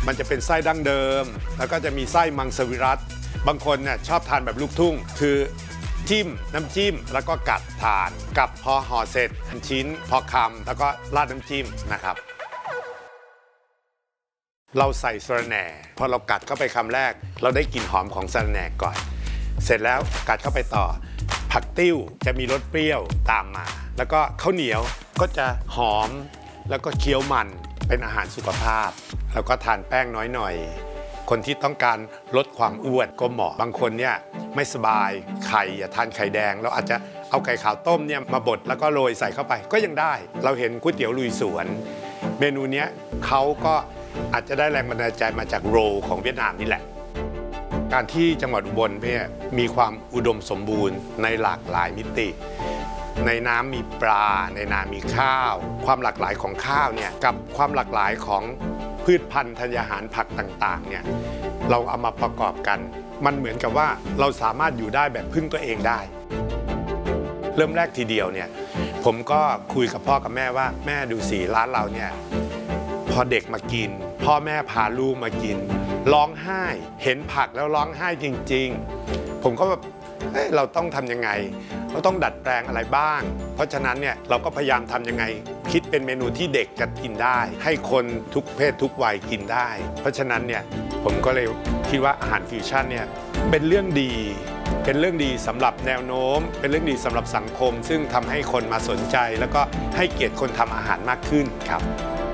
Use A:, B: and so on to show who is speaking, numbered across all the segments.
A: มันจะเป็นไส้ดั้งเดิมแล้วก็จะมีไส้มังสวิรัติบางคนเนี่ยชอบทานแบบลูกทุ่งคือจิ้มน้ำจิ้มแล้วก็กัดทานกับพอห่อเสร็จหั่นชิ้นพอคำแล้วก็ราดน้ำจิ้มนะครับเราใส่สะระแหน่พอเรากัดเข้าไปคำแรกเราได้กลิ่นหอมของสะระแหน่ก่อนเสร็จแล้วกัดเข้าไปต่อผักติ้วจะมีรสเปรี้ยวตามมาแล้วก็ข้าวเหนียวก็จะหอมแล้วก็เคี้ยวมันเป็นอาหารสุขภาพแล้วก็ทานแป้งน้อยหน่อยคนที่ต้องการลดความอ้วนก็เหมาะบางคนเนี่ยไม่สบายไข่อย่าทานไข่แดงเราอาจจะเอาไข่ขาวต้มเนี่ยมาบดแล้วก็โรยใส่เข้าไปก็ยังได้เราเห็นก๋วยเตี๋ยวลุยสวนเมนูนี้เขาก็อาจจะได้แรงบันดาลใจมาจากโรลของเวียดนามนี่แหละการที่จังหวัดอุบลเนี่ยมีความอุดมสมบูรณ์ในหลากหลายมิติในน้ำมีปลาในนามีข้าวความหลากหลายของข้าวเนี่ยกับความหลากหลายของพืชพันธุ์ธัญญาหารผักต่างๆเนี่ยเราเอามาประกอบกันมันเหมือนกับว่าเราสามารถอยู่ได้แบบพึ่งตัวเองได้เริ่มแรกทีเดียวเนี่ยผมก็คุยกับพ่อกับแม่ว่าแม่ดูสิร้านเราเนี่ยพอเด็กมากินพ่อแม่พาลูกมากินร้องไห้เห็นผักแล้วร้องไห้จริงๆผมก็แบบเราต้องทำยังไงเราต้องดัดแปลงอะไรบ้างเพราะฉะนั้นเนี่ยเราก็พยายามทำยังไงคิดเป็นเมนูที่เด็กจะกินได้ให้คนทุกเพศทุกวัยกินได้เพราะฉะนั้นเนี่ยผมก็เลยคิดว่าอาหารฟิวชั่นเนี่ยเป็นเรื่องดีสำหรับแนวโน้มเป็นเรื่องดีสำหรับสังคมซึ่งทำให้คนมาสนใจแล้วก็ให้เกียรติคนทำอาหารมากขึ้นครับ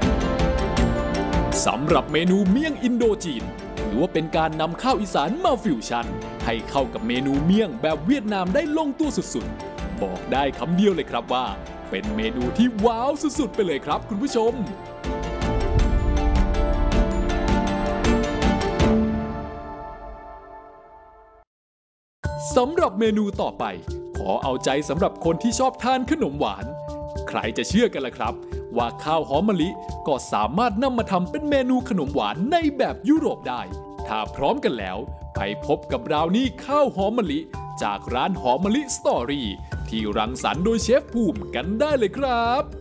B: สำหรับเมนูเมี่ยงอินโดจีนถือว่าเป็นการนำข้าวอีสานมาฟิวชั่นให้เข้ากับเมนูเมี่ยงแบบเวียดนามได้ลงตัวสุดๆบอกได้คำเดียวเลยครับว่าเป็นเมนูที่ว้าวสุดๆไปเลยครับคุณผู้ชมสำหรับเมนูต่อไปขอเอาใจสำหรับคนที่ชอบทานขนมหวานใครจะเชื่อกันล่ะครับว่าข้าวหอมมะลิก็สามารถนำมาทำเป็นเมนูขนมหวานในแบบยุโรปได้ถ้าพร้อมกันแล้วไปพบกับบราวนี่ข้าวหอมมะลิจากร้านหอมมะลิสตอรี่ที่รังสรรค์โดยเชฟภูมิกันได้เลยครับ